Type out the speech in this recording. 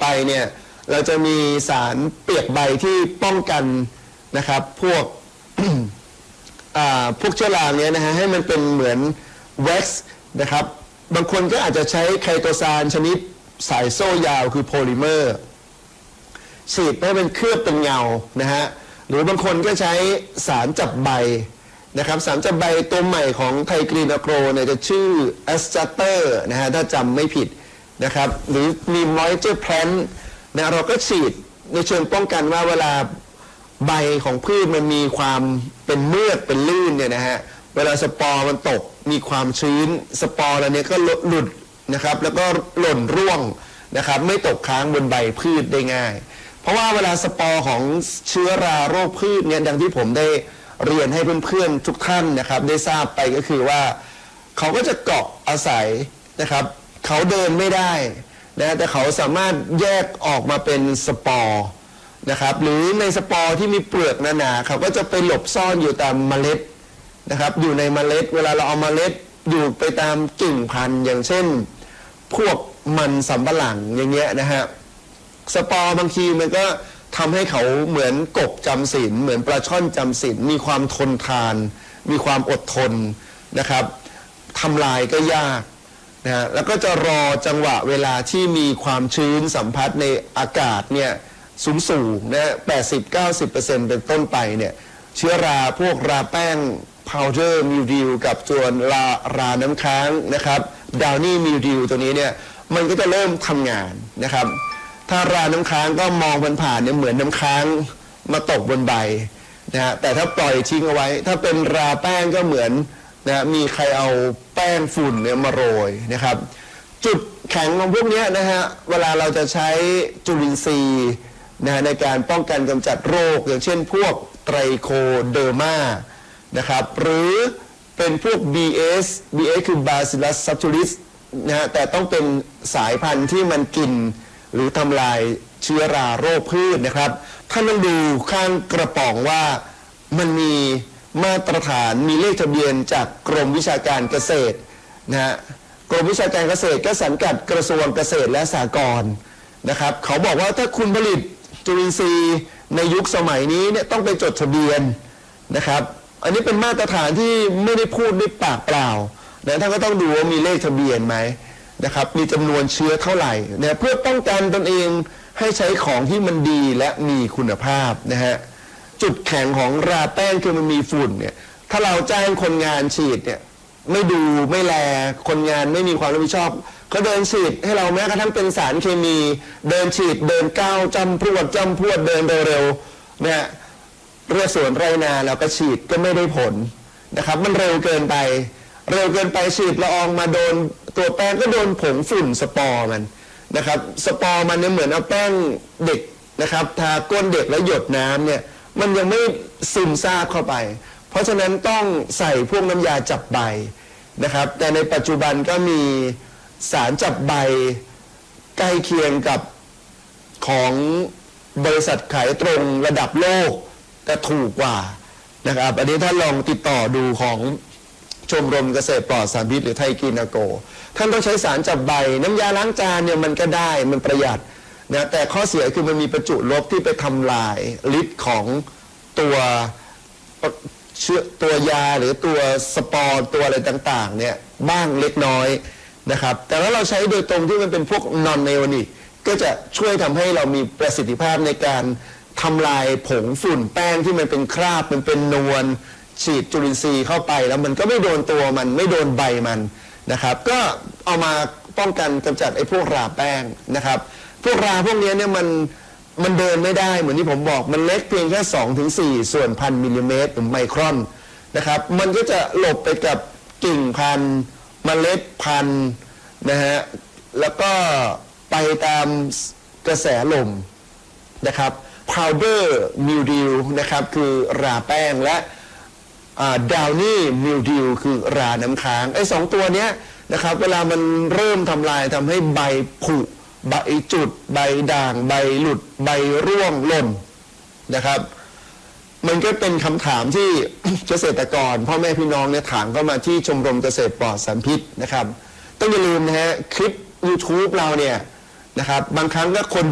ไปเนี่ยเราจะมีสารเปียกใบที่ป้องกันนะครับพวก พวกเชื้อราเนี่ยนะฮะให้มันเป็นเหมือนแว็กซ์นะครับบางคนก็อาจจะใช้ไคโตซานชนิดสายโซ่ยาวคือโพลิเมอร์ฉีดให้เป็นเคลือบเป็นเงานะฮะหรือบางคนก็ใช้สารจับใบนะครับสารจับใบตัวใหม่ของไทกรีนาโกรเนี่ยจะชื่อแอสจัตเตอร์นะฮะถ้าจำไม่ผิดนะครับหรือมีมอยเจอร์แพลนนะเราก็ฉีดในเชิงป้องกันว่าเวลาใบของพืชมันมีความเป็นเมือกเป็นลื่นเนี่ยนะฮะเวลาสปอร์มันตกมีความชื้นสปอร์อะไรเนี้ยก็หลุดนะครับแล้วก็หล่นร่วงนะครับไม่ตกค้างบนใบพืชได้ง่ายเพราะว่าเวลาสปอร์ของเชื้อราโรคพืชเนี่ยดังที่ผมได้เรียนให้เพื่อนๆทุกท่านนะครับได้ทราบไปก็คือว่าเขาก็จะเกาะอาศัยนะครับเขาเดินไม่ได้นะแต่เขาสามารถแยกออกมาเป็นสปอร์นะครับหรือในสปอร์ที่มีเปลือกหนาๆเขาก็จะไปหลบซ่อนอยู่ตามเมล็ดนะครับอยู่ในเมล็ดเวลาเราเอาเมล็ดอยู่ไปตามกิ่งพันธุ์อย่างเช่นพวกมันสำปะหลังอย่างเงี้ยนะฮะสปอร์บางทีมันก็ทำให้เขาเหมือนกบจำศีลเหมือนปลาช่อนจำศีลมีความทนทานมีความอดทนนะครับทำลายก็ยากนะฮะแล้วก็จะรอจังหวะเวลาที่มีความชื้นสัมผัสในอากาศเนี่ยสูงนะ80-90% เป็นต้นไปเนี่ยเชื้อราพวกราแป้งพาวเดอร์มิลดิวกับตัวราน้ำค้างนะครับดาวนี่มิลดิวตัวนี้เนี่ยมันก็จะเริ่มทำงานนะครับถ้าราน้ำค้างก็มองผ่านๆเนี่ยเหมือนน้ำค้างมาตกบนใบนะฮะแต่ถ้าปล่อยทิ้งเอาไว้ถ้าเป็นราแป้งก็เหมือนนะมีใครเอาแป้งฝุ่นเนี่ยมาโรยนะครับจุดแข็งของพวกนี้นะฮะเวลาเราจะใช้จุลินทรีย์นะในการป้องกันกำจัดโรคอย่างเช่นพวกไตรโคเดอร์มานะครับหรือเป็นพวก BS คือ Bacillus subtilis นะฮะแต่ต้องเป็นสายพันธุ์ที่มันกินหรือทำลายเชื้อราโรคพืชนะครับท่านต้องดูข้างกระป๋องว่ามันมีมาตรฐานมีเลขทะเบียนจากกรมวิชาการเกษตรนะฮะกรมวิชาการเกษตรก็สังกัดกระทรวงเกษตรและสหกรณ์นะครับเขาบอกว่าถ้าคุณผลิตจุลินทรีย์ในยุคสมัยนี้เนี่ยต้องไปจดทะเบียนนะครับอันนี้เป็นมาตรฐานที่ไม่ได้พูดด้วยปากเปล่านะท่านก็ต้องดูว่ามีเลขทะเบียนไหมนะครับมีจำนวนเชื้อเท่าไหร่นะเพื่อป้องกันตนเองให้ใช้ของที่มันดีและมีคุณภาพนะฮะจุดแข็งของราแป้งคือมันมีฝุ่นเนี่ยถ้าเราจ้างคนงานฉีดเนี่ยไม่ดูไม่แลคนงานไม่มีความรับผิดชอบเขาเดินฉีดให้เราแม้กระทั่งเป็นสารเคมีเดินฉีดเดินก้าวจำพรวดเดินเร็วๆเนี่ยเรือสวนไรนาเราก็ฉีดก็ไม่ได้ผลนะครับมันเร็วเกินไปฉีดละอองมาโดนตัวแป้งก็โดนผงฝุ่นสปอร์มันนะครับสปอร์มันเนี่ยเหมือนเอาแป้งเด็กนะครับทาก้นเด็กแล้วหยดน้ำเนี่ยมันยังไม่ซึมซาบเข้าไปเพราะฉะนั้นต้องใส่พวกน้ำยาจับใบนะครับแต่ในปัจจุบันก็มีสารจับใบใกล้เคียงกับของบริษัทขายตรงระดับโลกแต่ถูกกว่านะครับอันนี้ถ้าลองติดต่อดูของชมรมเกษตรปลอดสารพิษหรือไทยกรีนาโกท่านต้องใช้สารจับใบน้ำยาล้างจานเนี่ยมันก็ได้มันประหยัดนะแต่ข้อเสียคือมันมีประจุลบที่ไปทำลายฤทธิ์ของตัวเชื้อตัวยาหรือตัวสปอร์ตัวอะไรต่างๆเนี่ยบ้างเล็กน้อยนะครับแต่ถ้าเราใช้โดยตรงที่มันเป็นพวกนอนไนโอนิกก็จะช่วยทำให้เรามีประสิทธิภาพในการทำลายผงฝุ่นแป้งที่มันเป็นคราบมันเป็นนวลฉีดจุลินทรีย์เข้าไปแล้วมันก็ไม่โดนตัวมันไม่โดนใบมันนะครับก็เอามาป้องกันกำจัดไอ้พวกราแป้งนะครับพวกราพวกนี้เนี่ยมันเดินไม่ได้เหมือนที่ผมบอกมันเล็กเพียงแค่ 2-4 ส่วนพันมิลลิเมตรหรือไมครอนนะครับมันก็จะหลบไปกับกิ่งพันธุ์เมล็ดพันธุ์นะฮะแล้วก็ไปตามกระแสลมนะครับ powder mildew นะครับคือราแป้งและdowny mildew คือราน้ำค้างไอ้สองตัวเนี้ยนะครับเวลามันเริ่มทำลายทำให้ใบผุใบจุดใบด่างใบหลุดใบร่วงหล่นนะครับมันก็เป็นคำถามที่ เกษตรกรพ่อแม่พี่น้องเนี่ยถามเข้ามาที่ชมรมเกษตรปลอดสารพิษนะครับต้องอย่าลืมนะฮะคลิป YouTube เราเนี่ยนะครับบางครั้งก็คน